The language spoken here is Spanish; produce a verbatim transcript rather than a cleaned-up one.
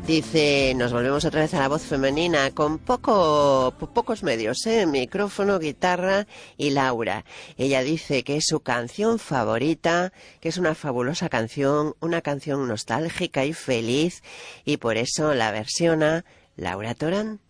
Dice, nos volvemos otra vez a la voz femenina con poco, po- pocos medios, ¿eh? Micrófono, guitarra y Laura. Ella dice que es su canción favorita, que es una fabulosa canción, una canción nostálgica y feliz, y por eso la versiona Laura Torán.